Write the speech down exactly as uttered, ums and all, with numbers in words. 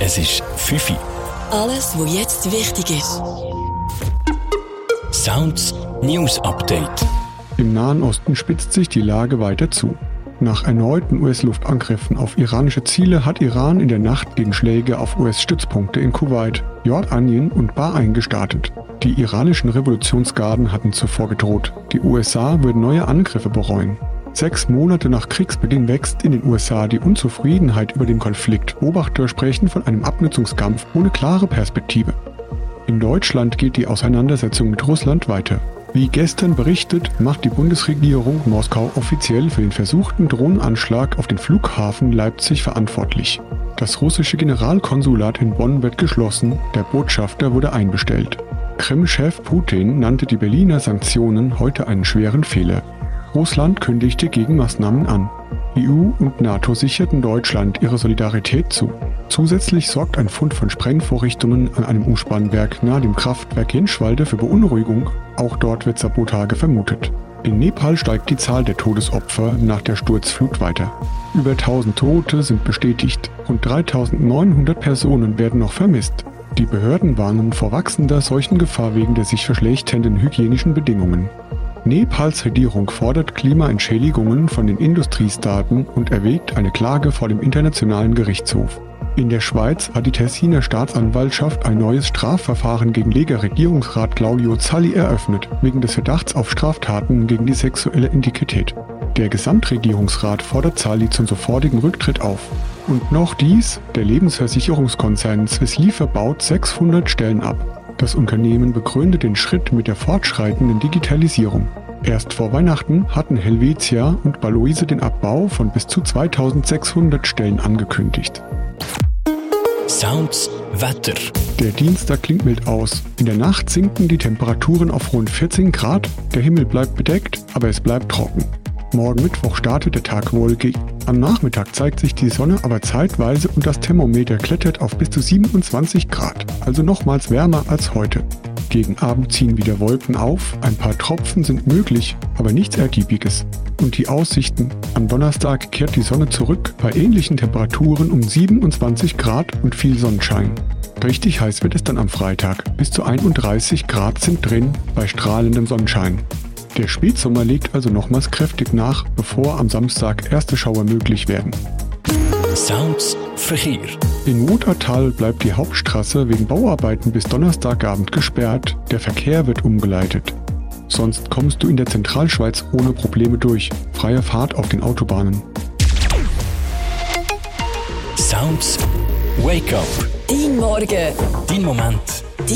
Es ist fünf Uhr. Alles, was jetzt wichtig ist. Sounds News Update. Im Nahen Osten spitzt sich die Lage weiter zu. Nach erneuten U S-Luftangriffen auf iranische Ziele hat Iran in der Nacht Gegenschläge auf U S-Stützpunkte in Kuwait, Jordanien und Bahrain gestartet. Die iranischen Revolutionsgarden hatten zuvor gedroht, die U S A würden neue Angriffe bereuen. Sechs Monate nach Kriegsbeginn wächst in den U S A die Unzufriedenheit über den Konflikt. Beobachter sprechen von einem Abnutzungskampf ohne klare Perspektive. In Deutschland geht die Auseinandersetzung mit Russland weiter. Wie gestern berichtet, macht die Bundesregierung Moskau offiziell für den versuchten Drohnenanschlag auf den Flughafen Leipzig verantwortlich. Das russische Generalkonsulat in Bonn wird geschlossen, der Botschafter wurde einbestellt. Kreml-Chef Putin nannte die Berliner Sanktionen heute einen schweren Fehler. Russland kündigte Gegenmaßnahmen an. E U und NATO sicherten Deutschland ihre Solidarität zu. Zusätzlich sorgt ein Fund von Sprengvorrichtungen an einem Umspannwerk nahe dem Kraftwerk Jenschwalde für Beunruhigung. Auch dort wird Sabotage vermutet. In Nepal steigt die Zahl der Todesopfer nach der Sturzflut weiter. Über tausend Tote sind bestätigt. Rund dreitausendneunhundert Personen werden noch vermisst. Die Behörden warnen vor wachsender Seuchengefahr wegen der sich verschlechternden hygienischen Bedingungen. Nepals Regierung fordert Klimaentschädigungen von den Industriestaaten und erwägt eine Klage vor dem Internationalen Gerichtshof. In der Schweiz hat die Tessiner Staatsanwaltschaft ein neues Strafverfahren gegen Lega-Regierungsrat Claudio Zalli eröffnet, wegen des Verdachts auf Straftaten gegen die sexuelle Integrität. Der Gesamtregierungsrat fordert Zalli zum sofortigen Rücktritt auf. Und noch dies: Der Lebensversicherungskonzern Swiss Life baut sechshundert Stellen ab. Das Unternehmen begründet den Schritt mit der fortschreitenden Digitalisierung. Erst vor Weihnachten hatten Helvetia und Baloise den Abbau von bis zu zweitausendsechshundert Stellen angekündigt. Sounds Wetter. Der Dienstag klingt mild aus. In der Nacht sinken die Temperaturen auf rund vierzehn Grad. Der Himmel bleibt bedeckt, aber es bleibt trocken. Morgen Mittwoch startet der Tag wolkig. Am Nachmittag zeigt sich die Sonne aber zeitweise und das Thermometer klettert auf bis zu siebenundzwanzig Grad, also nochmals wärmer als heute. Gegen Abend ziehen wieder Wolken auf, ein paar Tropfen sind möglich, aber nichts Ergiebiges. Und die Aussichten: Am Donnerstag kehrt die Sonne zurück, bei ähnlichen Temperaturen um siebenundzwanzig Grad und viel Sonnenschein. Richtig heiß wird es dann am Freitag, bis zu einunddreißig Grad sind drin, bei strahlendem Sonnenschein. Der Spätsommer legt also nochmals kräftig nach, bevor am Samstag erste Schauer möglich werden. Sounds Verkehr. In Wutachtal bleibt die Hauptstraße wegen Bauarbeiten bis Donnerstagabend gesperrt, der Verkehr wird umgeleitet. Sonst kommst du in der Zentralschweiz ohne Probleme durch. Freie Fahrt auf den Autobahnen. Sounds Wake Up. Dein Morgen. Dein Moment